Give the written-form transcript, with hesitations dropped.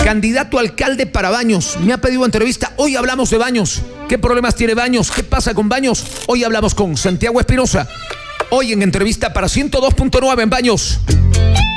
candidato a alcalde para Baños. Me ha pedido entrevista. Hoy hablamos de Baños. ¿Qué problemas tiene Baños? ¿Qué pasa con Baños? Hoy hablamos con Santiago Espinosa. Hoy en entrevista para 102.9 en Baños.